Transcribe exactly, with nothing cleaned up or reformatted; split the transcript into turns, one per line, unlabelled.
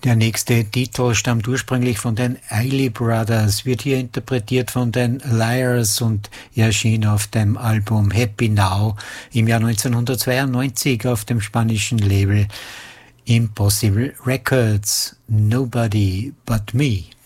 Der nächste Titel stammt ursprünglich von den Isley Brothers, wird hier interpretiert von den Liars und erschien auf dem Album Happy Now im Jahr neunzehnhundertzweiundneunzig auf dem spanischen Label Impossible Records. Nobody but me.